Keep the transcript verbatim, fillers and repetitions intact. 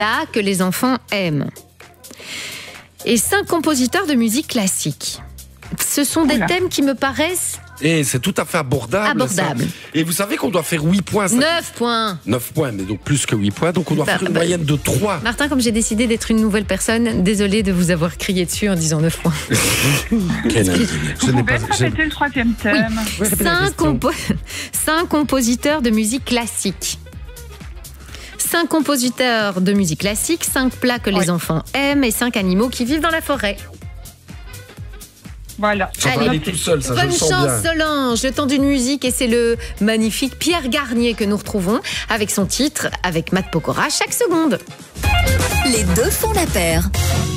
plats que les enfants aiment. Et cinq compositeurs de musique classique. Ce sont des Oula. thèmes qui me paraissent Et c'est tout à fait abordable. abordables. ça. Et vous savez qu'on doit faire huit points. ça- neuf points. neuf points, mais donc plus que huit points. Donc on doit Bah, faire une bah, moyenne de trois. Martin, comme j'ai décidé d'être une nouvelle personne, désolée de vous avoir crié dessus en disant neuf points. Quel indigne. Vous Je n'ai pouvez pas. j'ai- répéter le troisième thème. Ouais, répétez la Cinq, question. compo- cinq compositeurs de musique classique. Cinq compositeurs de musique classique, cinq plats que les Oui. enfants aiment et cinq animaux qui vivent dans la forêt. Voilà. Ça va Allez. aller tout seul, ça, je Bonne le sens chance bien. Solange, le temps d'une musique et c'est le magnifique Pierre Garnier que nous retrouvons avec son titre, avec Matt Pokora chaque seconde. Les deux font la paire.